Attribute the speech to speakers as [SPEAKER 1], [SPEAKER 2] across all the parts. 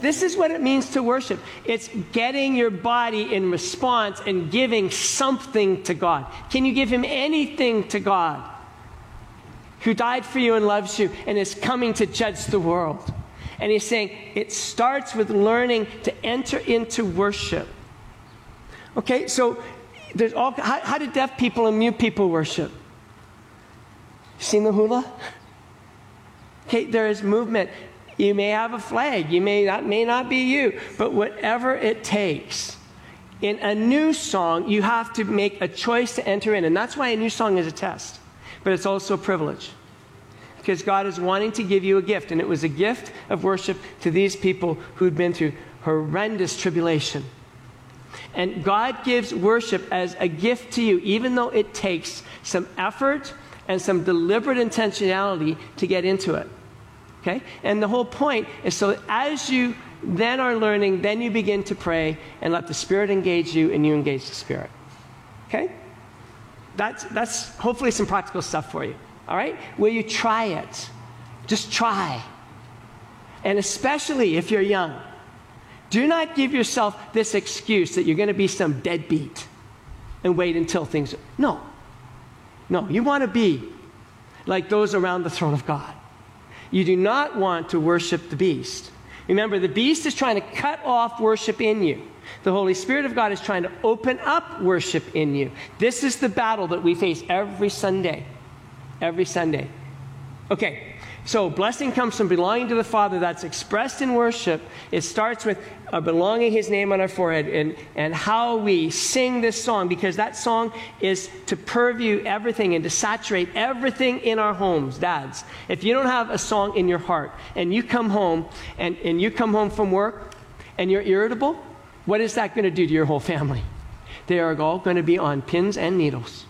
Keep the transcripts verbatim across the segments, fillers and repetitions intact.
[SPEAKER 1] this is what it means to worship. It's getting your body in response and giving something to God. Can you give him anything to God, who died for you and loves you and is coming to judge the world? And he's saying it starts with learning to enter into worship. Okay, so there's all, how, how do deaf people and mute people worship? Seen the hula? Okay, there is movement. You may have a flag. You may not, may not be you. But whatever it takes. In a new song, you have to make a choice to enter in. And that's why a new song is a test. But it's also a privilege. Because God is wanting to give you a gift. And it was a gift of worship to these people who'd been through horrendous tribulation. And God gives worship as a gift to you, even though it takes some effort and some deliberate intentionality to get into it. Okay? And the whole point is so that as you then are learning, then you begin to pray and let the Spirit engage you and you engage the Spirit. Okay? That's, that's hopefully some practical stuff for you. All right? Will you try it? Just try. And especially if you're young, do not give yourself this excuse that you're going to be some deadbeat and wait until things... No. No, you want to be like those around the throne of God. You do not want to worship the beast. Remember, the beast is trying to cut off worship in you. The Holy Spirit of God is trying to open up worship in you. This is the battle that we face every Sunday. Every Sunday. Okay, so blessing comes from belonging to the Father. That's expressed in worship. It starts with uh, belonging his name on our forehead and, and how we sing this song, because that song is to purview everything and to saturate everything in our homes. Dads, if you don't have a song in your heart and you come home and, and you come home from work and you're irritable, what is that going to do to your whole family? They are all going to be on pins and needles.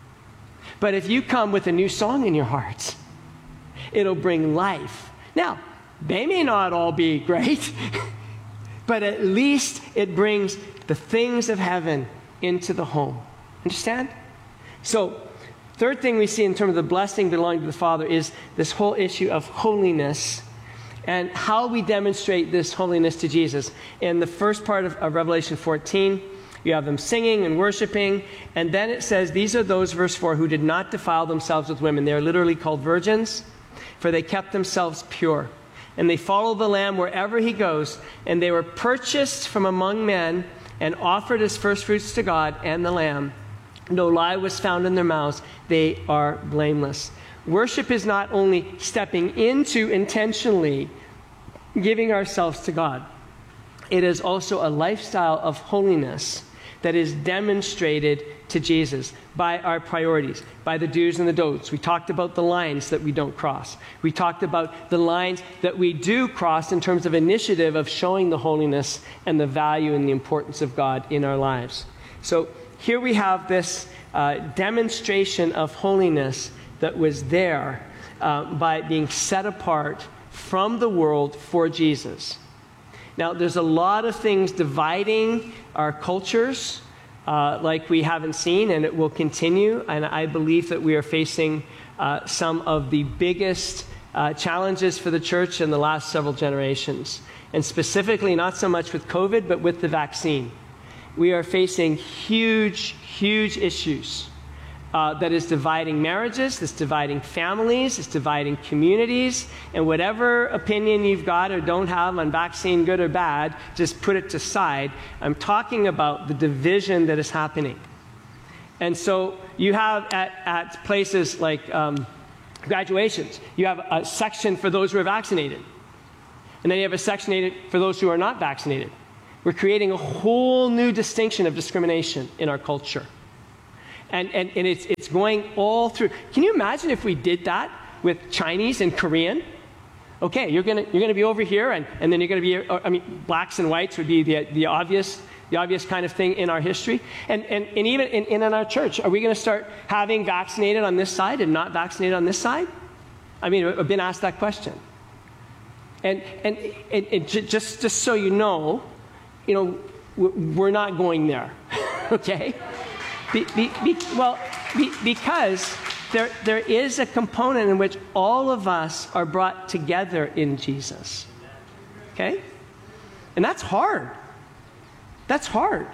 [SPEAKER 1] But if you come with a new song in your heart, it'll bring life. Now, they may not all be great, but at least it brings the things of heaven into the home. Understand? So, third thing we see in terms of the blessing belonging to the Father is this whole issue of holiness and how we demonstrate this holiness to Jesus. In the first part of, of Revelation fourteen, you have them singing and worshiping, and then it says, these are those, verse four, who did not defile themselves with women. They are literally called virgins, for they kept themselves pure. And they follow the Lamb wherever he goes, and they were purchased from among men and offered as firstfruits to God and the Lamb. No lie was found in their mouths. They are blameless. Worship is not only stepping into intentionally giving ourselves to God. It is also a lifestyle of holiness that is demonstrated to Jesus by our priorities, by the do's and the don'ts. We talked about the lines that we don't cross. We talked about the lines that we do cross in terms of initiative of showing the holiness and the value and the importance of God in our lives. So here we have this uh, demonstration of holiness that was there uh, by being set apart from the world for Jesus. Now, there's a lot of things dividing our cultures uh, like we haven't seen, and it will continue. And I believe that we are facing uh, some of the biggest uh, challenges for the church in the last several generations. And specifically, not so much with COVID, but with the vaccine. We are facing huge, huge issues uh, that is dividing marriages, that's dividing families, it's dividing communities, and whatever opinion you've got or don't have on vaccine, good or bad, just put it to side. I'm talking about the division that is happening. And so you have at, at places like um, graduations, you have a section for those who are vaccinated. And then you have a section for those who are not vaccinated. We're creating a whole new distinction of discrimination in our culture. And, and, and it's, it's going all through. Can you imagine if we did that with Chinese and Korean? Okay, you're going you're gonna be over here, and, and then you're going to be, I mean, blacks and whites would be the, the, obvious, the obvious kind of thing in our history. And, and, and even in, in our church, are we going to start having vaccinated on this side and not vaccinated on this side? I mean, I've been asked that question. And, and it, it, just, just so you know, you know, we're not going there, okay? Be, be, be, well, be, because there, there is a component in which all of us are brought together in Jesus, okay? And that's hard. That's hard.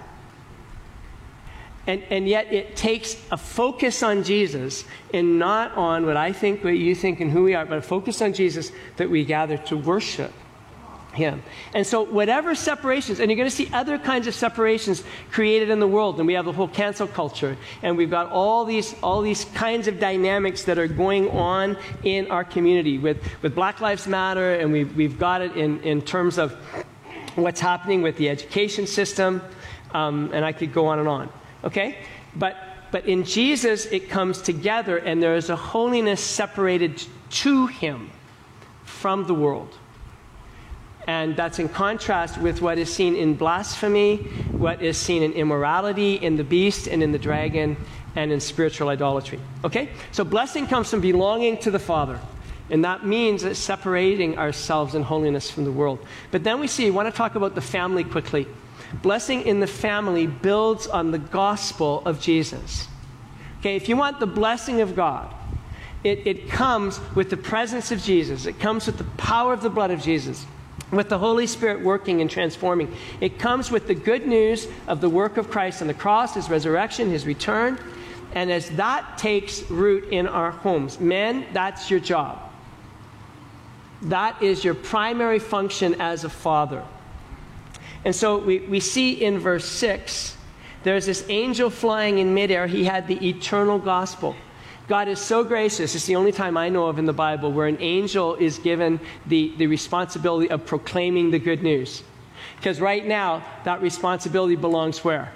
[SPEAKER 1] And, and yet it takes a focus on Jesus and not on what I think, what you think, and who we are, but a focus on Jesus that we gather to worship him. And so whatever separations, and you're going to see other kinds of separations created in the world, and we have the whole cancel culture, and we've got all these all these kinds of dynamics that are going on in our community with, with Black Lives Matter, and we've, we've got it in, in terms of what's happening with the education system, um, and I could go on and on. Okay? But but in Jesus, it comes together, and there is a holiness separated to him from the world. And that's in contrast with what is seen in blasphemy, what is seen in immorality, in the beast, and in the dragon, and in spiritual idolatry. Okay? So blessing comes from belonging to the Father. And that means that separating ourselves in holiness from the world. But then we see, I want to talk about the family quickly. Blessing in the family builds on the gospel of Jesus. Okay, if you want the blessing of God, it, it comes with the presence of Jesus. It comes with the power of the blood of Jesus, with the Holy Spirit working and transforming. It comes with the good news of the work of Christ on the cross, his resurrection, his return. And as that takes root in our homes, men, that's your job. That is your primary function as a father. And so we, we see in verse six, there's this angel flying in midair. He had the eternal gospel. God is so gracious. It's the only time I know of in the Bible where an angel is given the, the responsibility of proclaiming the good news. Because right now, that responsibility belongs where?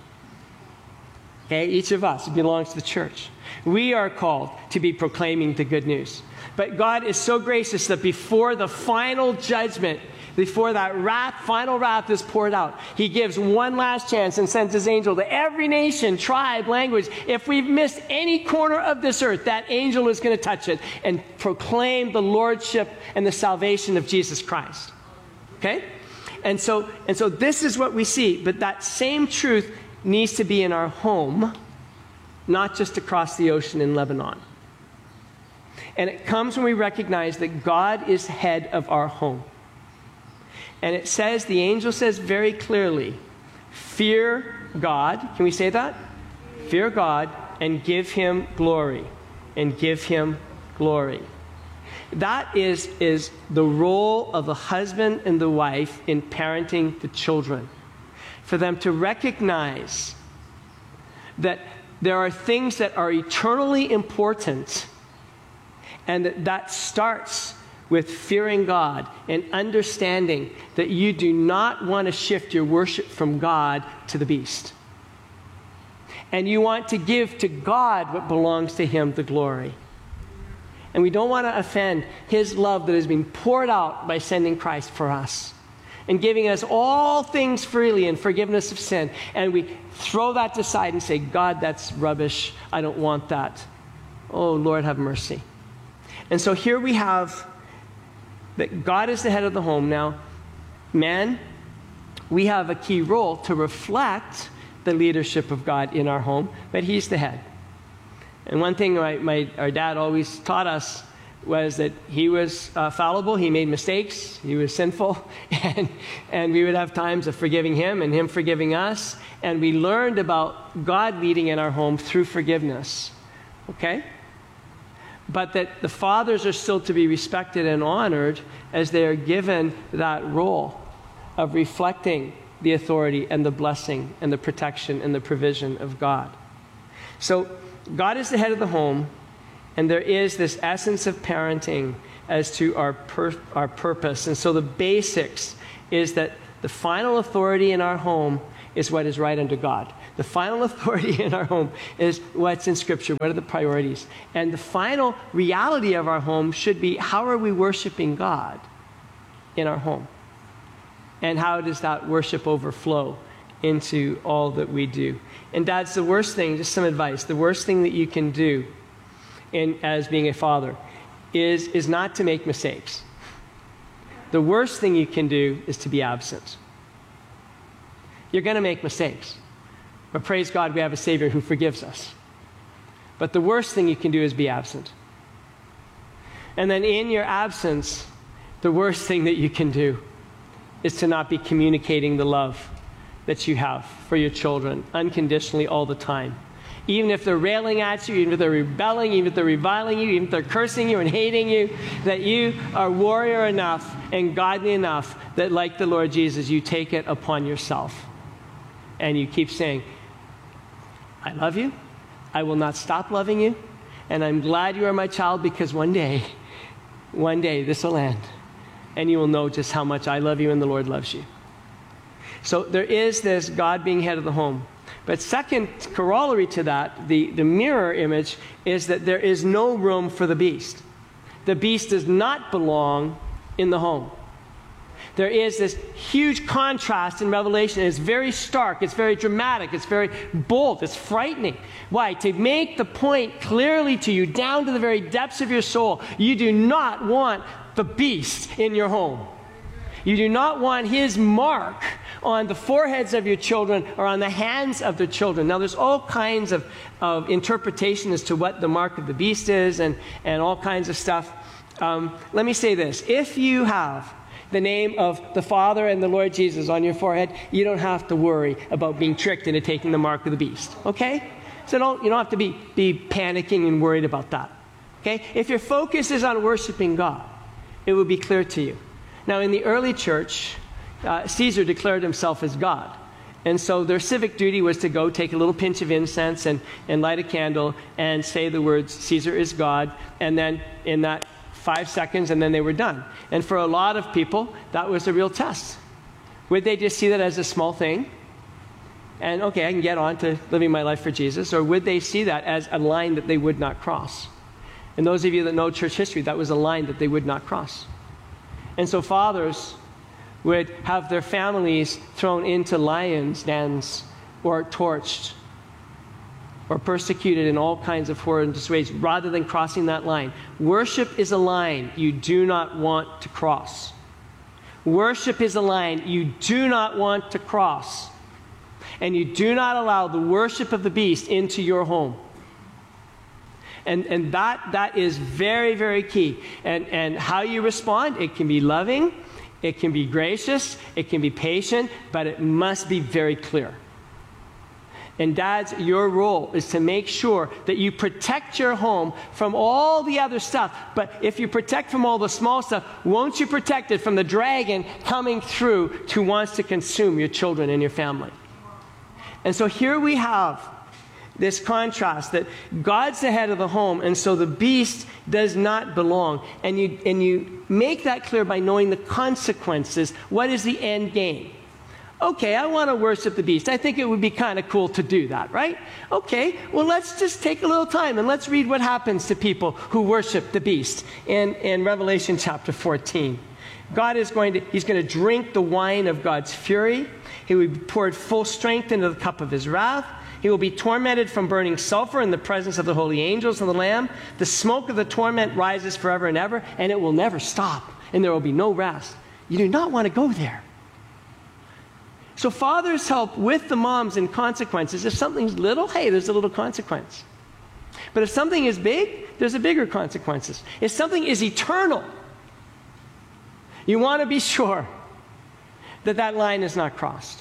[SPEAKER 1] Okay, each of us. It belongs to the church. We are called to be proclaiming the good news. But God is so gracious that before the final judgment, before that wrath, final wrath is poured out, he gives one last chance and sends his angel to every nation, tribe, language. If we've missed any corner of this earth, that angel is going to touch it and proclaim the lordship and the salvation of Jesus Christ. Okay? And so, and so this is what we see. But that same truth needs to be in our home, not just across the ocean in Lebanon. And it comes when we recognize that God is head of our home. And it says, the angel says very clearly, fear God. Can we say that? Fear God and give him glory. And give him glory. That is, is the role of the husband and the wife in parenting the children. For them to recognize that there are things that are eternally important, and that that starts with fearing God and understanding that you do not want to shift your worship from God to the beast. And you want to give to God what belongs to him, the glory. And we don't want to offend his love that has been poured out by sending Christ for us and giving us all things freely and forgiveness of sin. And we throw that aside and say, God, that's rubbish. I don't want that. Oh, Lord, have mercy. And so here we have that God is the head of the home. Now, men, we have a key role to reflect the leadership of God in our home, but he's the head. And one thing my, my, our dad always taught us was that he was uh, fallible, he made mistakes, he was sinful, and, and we would have times of forgiving him and him forgiving us, and we learned about God leading in our home through forgiveness. Okay? But that the fathers are still to be respected and honored as they are given that role of reflecting the authority and the blessing and the protection and the provision of God. So God is the head of the home, and there is this essence of parenting as to our, pur- our purpose. And so the basics is that the final authority in our home is what is right under God. The final authority in our home is what's in Scripture. What are the priorities? And the final reality of our home should be, how are we worshiping God in our home? And how does that worship overflow into all that we do? And dads, the worst thing, just some advice, the worst thing that you can do in, as being a father is, is not to make mistakes. The worst thing you can do is to be absent. You're going to make mistakes. But praise God, we have a Savior who forgives us. But the worst thing you can do is be absent. And then in your absence, the worst thing that you can do is to not be communicating the love that you have for your children unconditionally all the time. Even if they're railing at you, even if they're rebelling, even if they're reviling you, even if they're cursing you and hating you, that you are warrior enough and godly enough that, like the Lord Jesus, you take it upon yourself. And you keep saying, I love you. I will not stop loving you. And I'm glad you are my child, because one day, one day this will end. And you will know just how much I love you and the Lord loves you. So there is this God being head of the home. But second corollary to that, the, the mirror image, is that there is no room for the beast. The beast does not belong in the home. There is this huge contrast in Revelation. It's very stark. It's very dramatic. It's very bold. It's frightening. Why? To make the point clearly to you, down to the very depths of your soul, you do not want the beast in your home. You do not want his mark on the foreheads of your children or on the hands of their children. Now, there's all kinds of, of interpretation as to what the mark of the beast is, and, and all kinds of stuff. Um, let me say this. If you have the name of the Father and the Lord Jesus on your forehead, you don't have to worry about being tricked into taking the mark of the beast. Okay? So don't, you don't have to be, be panicking and worried about that. Okay? If your focus is on worshiping God, it will be clear to you. Now, in the early church, uh, Caesar declared himself as God. And so their civic duty was to go take a little pinch of incense and, and light a candle and say the words, Caesar is God, and then in that five seconds, and then they were done. And for a lot of people, that was a real test. Would they just see that as a small thing? And, okay, I can get on to living my life for Jesus. Or would they see that as a line that they would not cross? And those of you that know church history, that was a line that they would not cross. And so fathers would have their families thrown into lions' dens, or torched, or persecuted in all kinds of horrendous ways, rather than crossing that line. Worship is a line you do not want to cross. Worship is a line you do not want to cross. And you do not allow the worship of the beast into your home. And, and that, that is very, very key. And, and how you respond, it can be loving, it can be gracious, it can be patient, but it must be very clear. And dads, your role is to make sure that you protect your home from all the other stuff. But if you protect from all the small stuff, won't you protect it from the dragon coming through who wants to consume your children and your family? And so here we have this contrast that God's the head of the home, and so the beast does not belong. And you, and you make that clear by knowing the consequences. What is the end game? Okay, I want to worship the beast. I think it would be kind of cool to do that, right? Okay, well, let's just take a little time and let's read what happens to people who worship the beast in, in Revelation chapter fourteen. God is going to, he's going to drink the wine of God's fury. He will be poured full strength into the cup of his wrath. He will be tormented from burning sulfur in the presence of the holy angels and the Lamb. The smoke of the torment rises forever and ever, and it will never stop, and there will be no rest. You do not want to go there. So fathers help with the moms in consequences. If something's little, hey, there's a little consequence. But if something is big, there's a bigger consequences. If something is eternal, you want to be sure that that line is not crossed.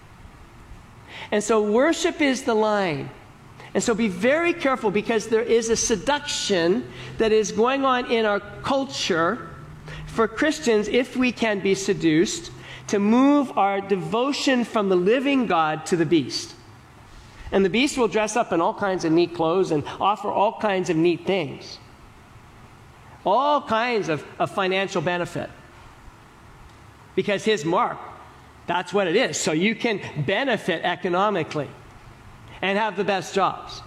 [SPEAKER 1] And so worship is the line. And so be very careful, because there is a seduction that is going on in our culture for Christians, if we can be seduced, to move our devotion from the living God to the beast. And the beast will dress up in all kinds of neat clothes and offer all kinds of neat things. All kinds of, of financial benefit. Because his mark, that's what it is. So you can benefit economically and have the best jobs.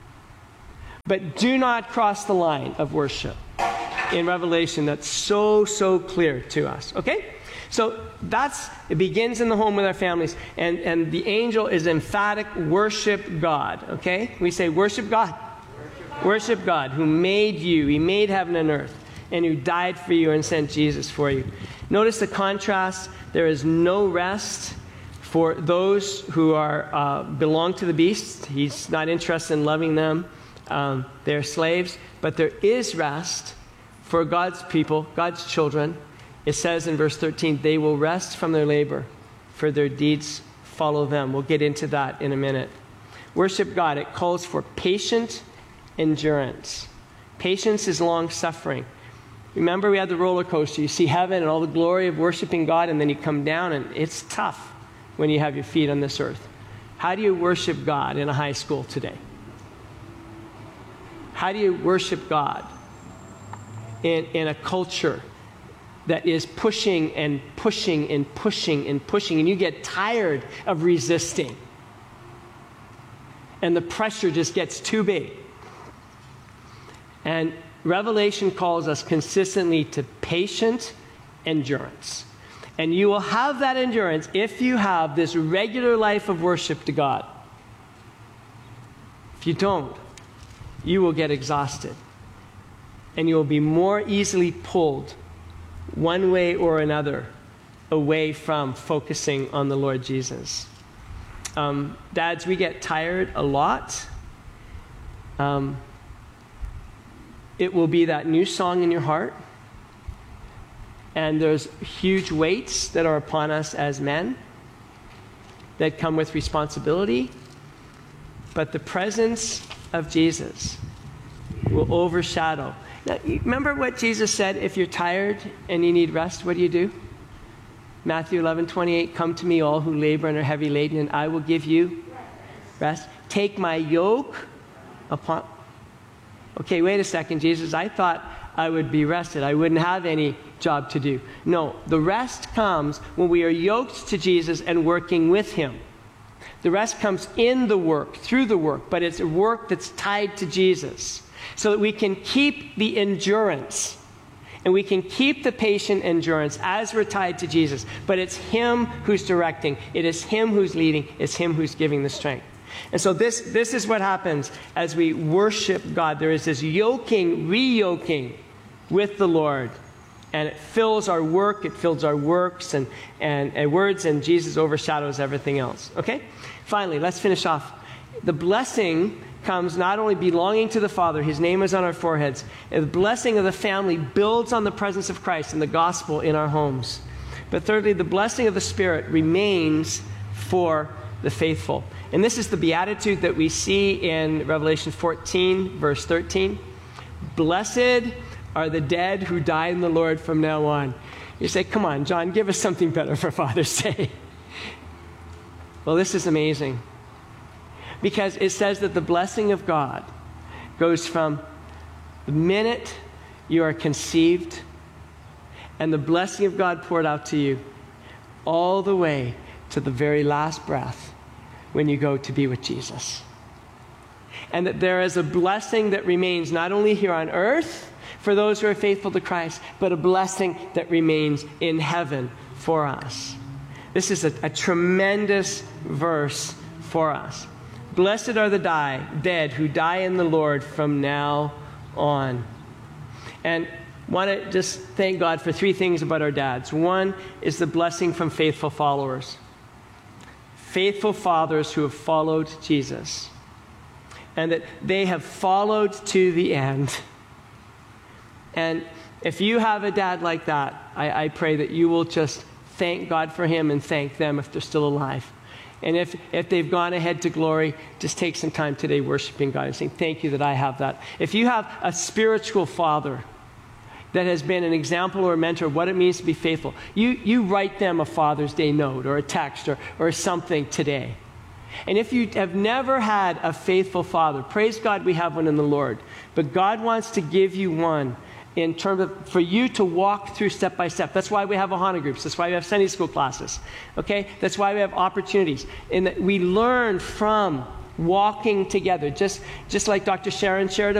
[SPEAKER 1] But do not cross the line of worship in Revelation. That's so, so clear to us. Okay? So that's, it begins in the home with our families. And, and the angel is emphatic, worship God. Okay? We say worship God. Worship, worship God, who made you. He made heaven and earth, and who died for you and sent Jesus for you. Notice the contrast. There is no rest for those who are uh, belong to the beast. He's not interested in loving them. Um, they're slaves. But there is rest for God's people, God's children, It says in verse thirteen, they will rest from their labor, for their deeds follow them. We'll get into that in a minute. Worship God. It calls for patient endurance. Patience is long-suffering. Remember, we had the roller coaster. You see heaven and all the glory of worshiping God, and then you come down, and it's tough when you have your feet on this earth. How do you worship God in a high school today? How do you worship God in, in a culture that is pushing and pushing and pushing and pushing, and you get tired of resisting, and the pressure just gets too big? And Revelation calls us consistently to patient endurance. And you will have that endurance if you have this regular life of worship to God. If you don't, you will get exhausted. And you will be more easily pulled one way or another away from focusing on the Lord Jesus. Um, dads, we get tired a lot. Um, it will be that new song in your heart. And there's huge weights that are upon us as men that come with responsibility. But the presence of Jesus will overshadow. Now, remember what Jesus said, if you're tired and you need rest, what do you do? Matthew eleven twenty-eight, come to me all who labor and are heavy laden, and I will give you rest. Take my yoke upon... Okay, wait a second, Jesus, I thought I would be rested. I wouldn't have any job to do. No, the rest comes when we are yoked to Jesus and working with him. The rest comes in the work, through the work, but it's a work that's tied to Jesus so that we can keep the endurance and we can keep the patient endurance as we're tied to Jesus. But it's him who's directing. It is him who's leading. It's him who's giving the strength. And so this, this is what happens as we worship God. There is this yoking, re-yoking with the Lord. And it fills our work, it fills our works and, and, and words, and Jesus overshadows everything else. Okay? Finally, let's finish off. The blessing comes not only belonging to the Father, his name is on our foreheads. And the blessing of the family builds on the presence of Christ and the gospel in our homes. But thirdly, the blessing of the Spirit remains for the faithful. And this is the beatitude that we see in Revelation fourteen, verse thirteen. Blessed are the dead who die in the Lord from now on. You say, come on, John, give us something better for Father's Day. Well, this is amazing. Because it says that the blessing of God goes from the minute you are conceived and the blessing of God poured out to you all the way to the very last breath when you go to be with Jesus. And that there is a blessing that remains not only here on earth for those who are faithful to Christ, but a blessing that remains in heaven for us. This is a, a tremendous verse for us. Blessed are the die, dead who die in the Lord from now on. And I want to just thank God for three things about our dads. One is the blessing from faithful followers. Faithful fathers who have followed Jesus. And that they have followed to the end. And if you have a dad like that, I, I pray that you will just thank God for him and thank them if they're still alive. And if, if they've gone ahead to glory, just take some time today worshiping God and saying, thank you that I have that. If you have a spiritual father that has been an example or a mentor of what it means to be faithful, you, you write them a Father's Day note or a text or, or something today. And if you have never had a faithful father, praise God we have one in the Lord. But God wants to give you one in terms of for you to walk through step by step. That's why we have Ohana groups. That's why we have Sunday school classes. Okay? That's why we have opportunities. And that we learn from walking together. Just, just like Doctor Sharon shared